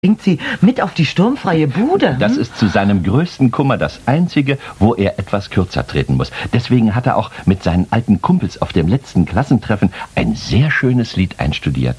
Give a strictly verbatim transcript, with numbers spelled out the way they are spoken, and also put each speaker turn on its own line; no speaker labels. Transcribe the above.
bringt sie mit auf die sturmfreie Bude.
Das ist zu seinem größten Kummer das Einzige, wo er etwas kürzer treten muss. Deswegen hat er auch mit seinen alten Kumpels auf dem letzten Klassentreffen ein sehr schönes Lied einstudiert.